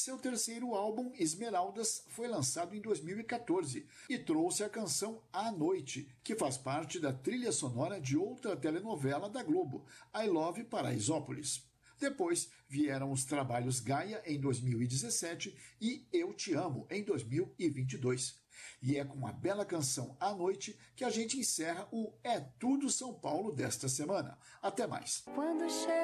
Seu terceiro álbum, Esmeraldas, foi lançado em 2014 e trouxe a canção À Noite, que faz parte da trilha sonora de outra telenovela da Globo, I Love Paraisópolis. Depois vieram os trabalhos Gaia em 2017 e Eu Te Amo em 2022. E é com a bela canção À Noite que a gente encerra o É Tudo São Paulo desta semana. Até mais.